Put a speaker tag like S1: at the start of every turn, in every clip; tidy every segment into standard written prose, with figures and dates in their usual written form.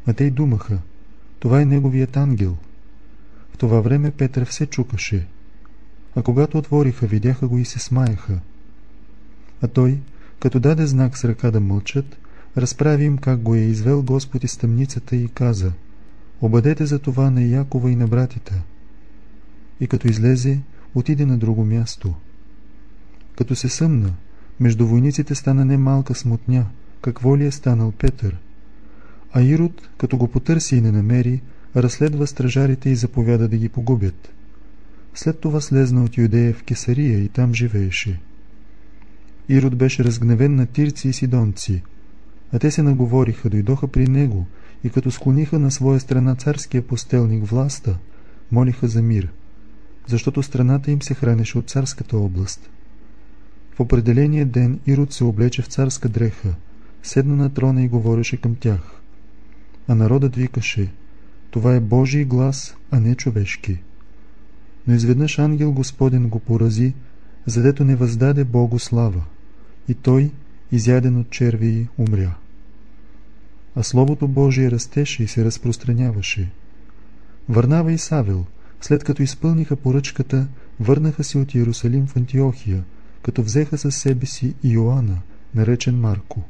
S1: А те й думаха: това е неговият ангел. В това време Петър все чукаше, а когато отвориха, видяха го и се смаяха. А той, като даде знак с ръка да мълчат, разправи им как го е извел Господ из тъмницата и каза: обадете за това на Якова и на братите. И като излезе, отиде на друго място. Като се съмна, между войниците стана немалка смутня, какво ли е станал Петър. А Ирод, като го потърси и не намери, разследва стражарите и заповяда да ги погубят. След това слезна от Юдея в Кесария и там живееше. Ирод беше разгневен на тирци и сидонци, а те се наговориха, дойдоха при него и като склониха на своя страна царския постелник властта, молиха за мир, защото страната им се хранеше от царската област. В определения ден Ирод се облече в царска дреха, седна на трона и говореше към тях. А народът викаше: това е Божий глас, а не човешки. Но изведнъж ангел Господен го порази, задето не въздаде Богу слава, и той, изяден от червеи, умря. А Словото Божие растеше и се разпространяваше. Варнава и Савел, след като изпълниха поръчката, върнаха се от Иерусалим в Антиохия, като взеха със себе си и Йоанна, наречен Марко.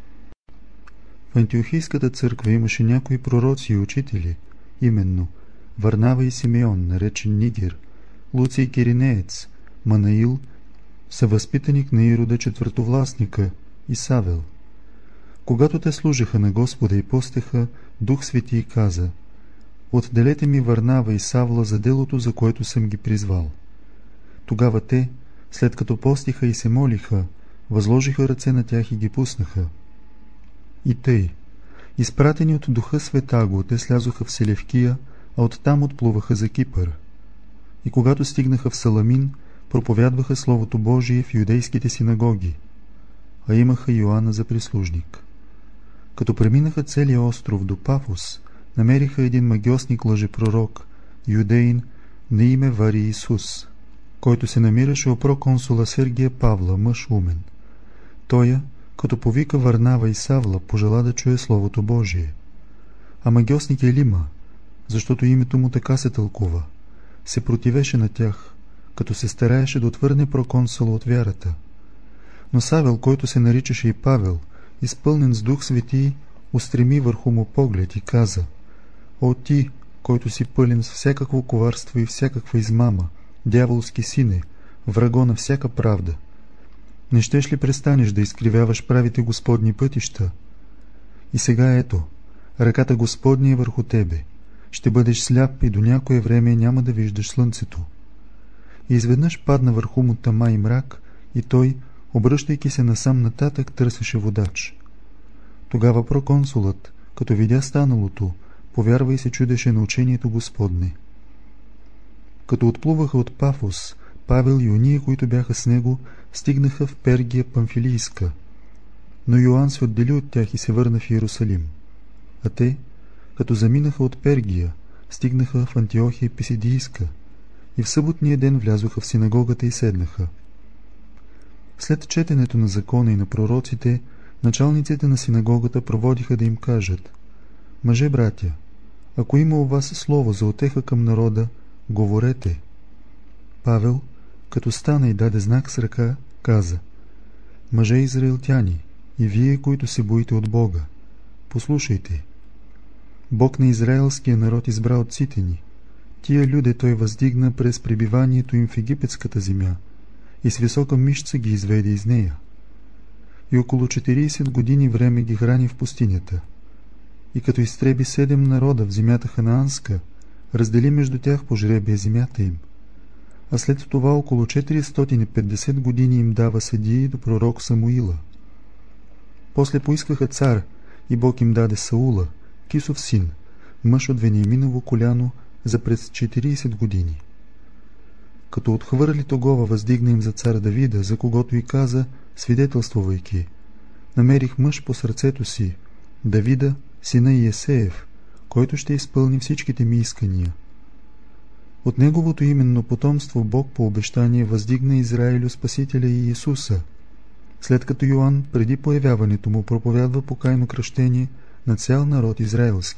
S1: В Антиохийската църква имаше някои пророци и учители, именно Варнава и Симеон, наречен Нигер, Луций Киринеец, Манаил, съвъзпитаник на Ирода четвъртовластника, и Савел. Когато те служиха на Господа и постеха, Дух Свети и каза: отделете ми Варнава и Савла за делото, за което съм ги призвал. Тогава те, след като постиха и се молиха, възложиха ръце на тях и ги пуснаха. И тъй, изпратени от Духа Светаго, те слязоха в Селевкия, а оттам отплуваха за Кипър. И когато стигнаха в Саламин, проповядваха Словото Божие в юдейските синагоги, а имаха Йоанна за прислужник. Като преминаха целия остров до Пафос, намериха един магьосник лъжепророк, юдеин, на име Вари Исус, който се намираше у проконсула Сергия Павла, мъж умен. Тоя, като повика Варнава и Савла, пожела да чуе Словото Божие. А магьосник Елима, защото името му така се тълкува, се противеше на тях, като се стараеше да отвърне проконсула от вярата. Но Савел, който се наричаше и Павел, изпълнен с Дух Свети, устреми върху му поглед и каза: о ти, който си пълен с всякакво коварство и всякаква измама, дяволски сине, враго на всяка правда, не щеш ли престанеш да изкривяваш правите Господни пътища? И сега ето, ръката Господня е върху тебе, ще бъдеш сляп и до някое време няма да виждаш слънцето. И изведнъж падна върху му тъма и мрак, и той, обръщайки се насам нататък, търсеше водач. Тогава проконсулът, като видя станалото, повярва и се чудеше на учението Господне. Като отплуваха от Пафос, Павел и ония, които бяха с него, стигнаха в Пергия Памфилийска, но Йоанн се отдели от тях и се върна в Иерусалим. А те, като заминаха от Пергия, стигнаха в Антиохия Писидийска и в съботния ден влязоха в синагогата и седнаха. След четенето на закона и на пророците, началниците на синагогата проводиха да им кажат: мъже, братя, ако има у вас слово за утеха към народа, говорете. Павел, като стана и даде знак с ръка, каза: мъже израелтяни, и вие, които се боите от Бога, послушайте. Бог на израелския народ избра от сите ни. Тия люде той въздигна през пребиванието им в египетската земя и с висока мишца ги изведе из нея. И около 40 години време ги храни в пустинята. И като изтреби 7 народа в земята ханаанска, раздели между тях по жребия земята им. А след това около 450 години им дава съдии до пророк Самуила. После поискаха цар и Бог им даде Саула, Кисов син, мъж от Вениаминово коляно, за през 40 години. Като отхвърли тогова, въздигна им за цар Давида, за когото и каза, свидетелствувайки: намерих мъж по сърцето си, Давида, сина Иесеев, който ще изпълни всичките ми искания. От неговото именно потомство Бог по обещание въздигна Израилю Спасителя и Иисуса, след като Йоанн преди появяването му проповядва покайно кръщение на цял народ израелски.